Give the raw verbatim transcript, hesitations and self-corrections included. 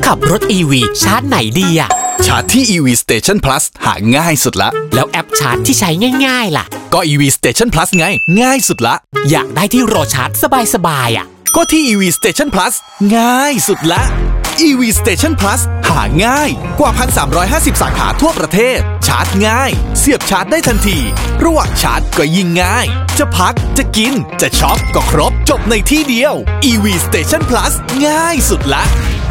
ขับรถ อี วี ชาร์จไหนดีอะชาร์จที่ อี วี Station Plus หาง่ายสุดละแล้วแอปชาร์จที่ใช้ง่ายๆล่ะก็ อี วี Station Plus ไงง่ายสุดละอยากได้ที่รอชาร์จสบายๆอะก็ที่ อี วี Station Plus ง่ายสุดละ อี วี Station Plus หาง่ายกว่า หนึ่งพันสามร้อยห้าสิบ สาขาทั่วประเทศชาร์จง่ายเสียบชาร์จได้ทันทีระหว่างชาร์จก็ยิ่งง่ายจะพักจะกินจะช็อปก็ครบจบในที่เดียว อี วี Station Plus ง่ายสุดละ